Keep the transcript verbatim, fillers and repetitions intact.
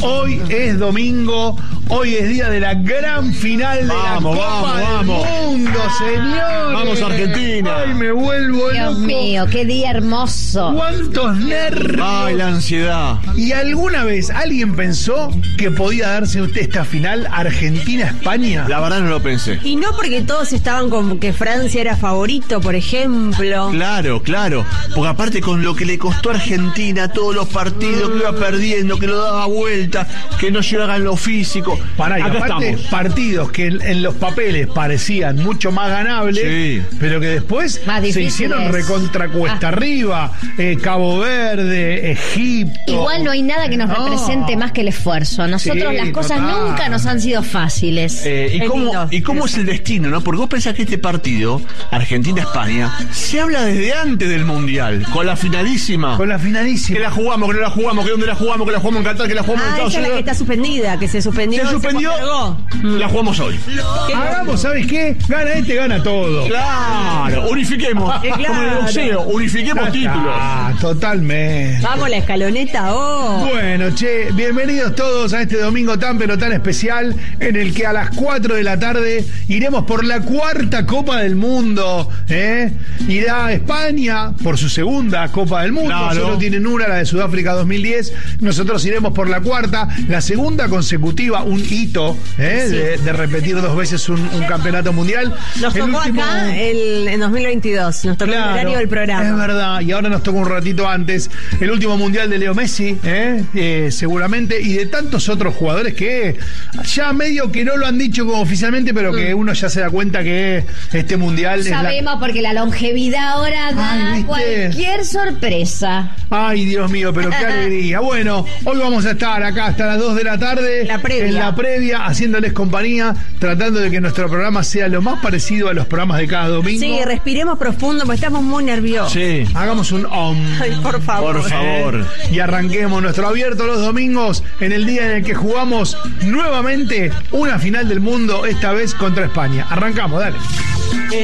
Hoy es domingo, hoy es día de la gran final de vamos, la Copa vamos, del vamos. Mundo, señores. Vamos, Argentina. Ay, me vuelvo Dios loco. mío, qué día hermoso. ¿Cuántos nervios? Ay, la ansiedad. ¿Y alguna vez alguien pensó que podía darse usted esta final Argentina-España? La verdad no lo pensé. Y no porque todos estaban como que Francia era favorito, por ejemplo. Claro, claro. Porque aparte con lo que le costó a Argentina, todos los partidos que iba perdiendo, que lo daba vuelta, que no llegaban lo físico. Pará, y Acá aparte, estamos. partidos que en, en los papeles parecían mucho más ganables, Sí. pero que después Más se difíciles. hicieron recontra cuesta Ah. arriba, eh, Cabo Verde, Egipto. Igual no hay nada que nos No. represente más que el esfuerzo. Nosotros Sí, las cosas total. nunca nos han sido fáciles. Eh, ¿Y Es cómo, lindo. ¿Y cómo es el destino, no? Porque vos pensás que este partido, Argentina-España, se habla desde antes del Mundial, con la finalísima. Con la Que finalísima. la jugamos, que no la jugamos, que dónde la jugamos, que la jugamos en Qatar, que la jugamos en Ah, Estados esa es la que Unidos. está suspendida, que se suspendió. Se suspendió, postergó. la jugamos hoy. Qué Hagamos, loco. ¿sabes qué? Gana este, gana todo. Claro, unifiquemos. Eh, claro. Como en el boxeo, unifiquemos títulos. Ah, totalmente. Vamos la escaloneta, oh. Bueno, che, bienvenidos todos a este domingo tan pero tan especial en el que a las cuatro de la tarde iremos por la cuarta Copa del Mundo, ¿eh? Irá España por su segunda Copa del Mundo, Claro. solo tienen una, la de Sudáfrica dos mil diez, nosotros iremos por la cuarta, la segunda consecutiva, un hito, ¿eh? Sí. de, de repetir dos veces un, un campeonato mundial. Nos El tocó último- acá el, en dos mil veintidós, nos tocó Claro, el horario del programa. es verdad, y ahora nos toca un ratito antes el último mundial de Leo Messi, ¿eh? Eh, seguramente, y de tantos otros jugadores que ya medio que no lo han dicho como oficialmente, pero que uno ya se da cuenta que este mundial es la... Sabemos porque la longevidad ahora da Ay, ¿viste? cualquier sorpresa. Ay, Dios mío, pero qué alegría. Bueno, hoy vamos a estar acá hasta las dos de la tarde. La previa. En la previa, haciéndoles compañía, tratando de que nuestro programa sea lo más parecido a los programas de cada domingo. Sí, respiremos profundo porque estamos muy nerviosos. Sí. Hagamos un om. Ay, por favor. Por favor. Eh, Y arranquemos nuestro abierto los domingos en el día en el que jugamos nuevamente una final del mundo, esta vez contra España. Arrancamos, dale.